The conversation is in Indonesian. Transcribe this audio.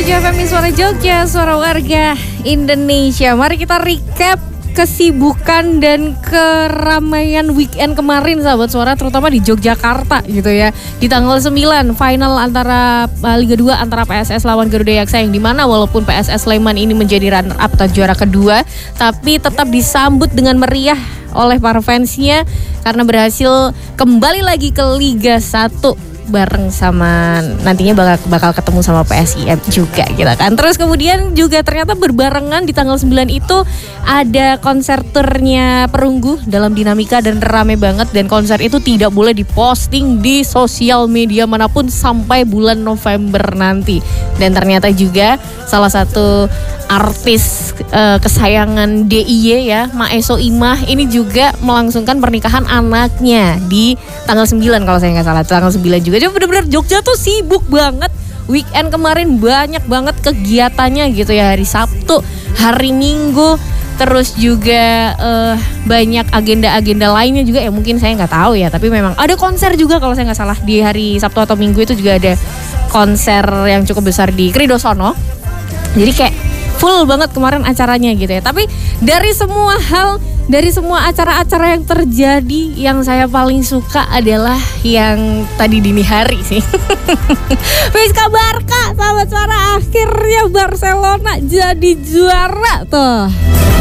101,7 FM Suara Jogja, suara warga Indonesia. Mari kita recap kesibukan dan keramaian weekend kemarin sahabat suara, terutama di Yogyakarta gitu ya. Di tanggal 9 final antara Liga 2 antara PSS lawan Garuda Yaksa, yang dimana walaupun PSS Sleman ini menjadi runner up atau juara kedua, tapi tetap disambut dengan meriah oleh para fansnya karena berhasil kembali lagi ke Liga 1 bareng sama nantinya bakal ketemu sama PSIM juga gitu kan. Terus kemudian juga ternyata berbarengan di tanggal 9 itu ada konser turnya Perunggu dalam dinamika dan rame banget, dan konser itu tidak boleh diposting di sosial media manapun sampai bulan November nanti. Dan ternyata juga salah satu artis kesayangan DIY ya, Maeso Imah ini juga melangsungkan pernikahan anaknya di tanggal 9 kalau saya nggak salah, tanggal 9 juga. Jadi benar-benar Jogja tuh sibuk banget. Weekend kemarin banyak banget kegiatannya gitu ya, hari Sabtu, hari Minggu, terus juga banyak agenda-agenda lainnya juga ya, mungkin saya nggak tahu ya, tapi memang ada konser juga kalau saya nggak salah di hari Sabtu atau Minggu itu juga ada konser yang cukup besar di Kridosono. Jadi kayak full banget kemarin acaranya gitu ya. Tapi dari semua hal, dari semua acara-acara yang terjadi, yang saya paling suka adalah yang tadi dini hari sih. Wisca Barca, sahabat suara, akhirnya Barcelona jadi juara tuh.